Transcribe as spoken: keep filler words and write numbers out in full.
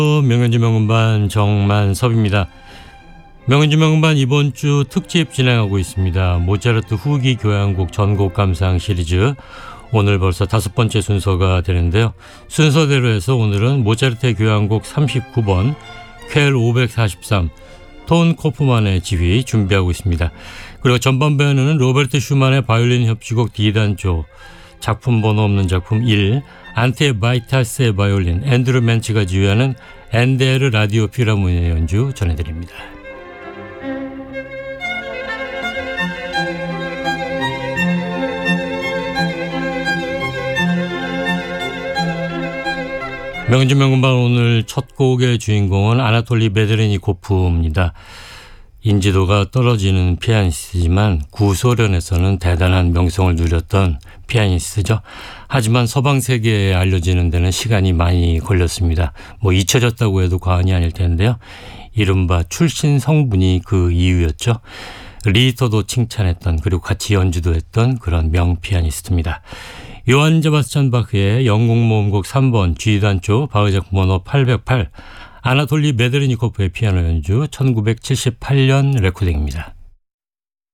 명연주 명음반 정만섭입니다. 명연주 명음반 이번 주 특집 진행하고 있습니다. 모차르트 후기 교향곡 전곡 감상 시리즈, 오늘 벌써 다섯 번째 순서가 되는데요. 순서대로 해서 오늘은 모차르트의 교향곡 삼십구 번 퀘 오백사십삼 톤 코프만의 지휘 준비하고 있습니다. 그리고 전반부에는 로베르트 슈만의 바이올린 협주곡 D단조, 작품 번호 없는 작품 일, 안테 바이타스의 바이올린, 앤드루 맨치가 지휘하는 엔데르 라디오 필하모니의 연주 전해드립니다. 명주 명음반 오늘 첫 곡의 주인공은 아나톨리 메드레니코프입니다. 인지도가 떨어지는 피아니스트지만 구소련에서는 대단한 명성을 누렸던 피아니스트죠. 하지만 서방 세계에 알려지는 데는 시간이 많이 걸렸습니다. 뭐 잊혀졌다고 해도 과언이 아닐 텐데요. 이른바 출신 성분이 그 이유였죠. 리히터도 칭찬했던, 그리고 같이 연주도 했던 그런 명 피아니스트입니다. 요한 세바스찬 바흐의 영국모음곡 삼 번 G단조 바흐작품 번호 팔백팔, 아나톨리 메드레니코프의 피아노 연주 천구백칠십팔 년 레코딩입니다.